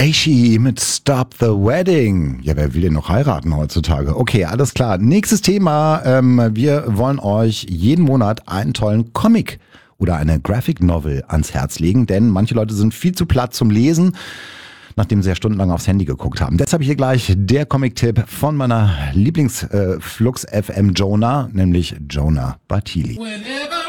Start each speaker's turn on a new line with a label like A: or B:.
A: Avicii mit Stop the Wedding. Ja, wer will denn noch heiraten heutzutage? Okay, alles klar. Nächstes Thema. Wir wollen euch jeden Monat einen tollen Comic oder eine Graphic Novel ans Herz legen, denn manche Leute sind viel zu platt zum Lesen, nachdem sie ja stundenlang aufs Handy geguckt haben. Deshalb hier gleich der Comic-Tipp von meiner Lieblings-Flux FM Jonah, nämlich Jonah Bartili.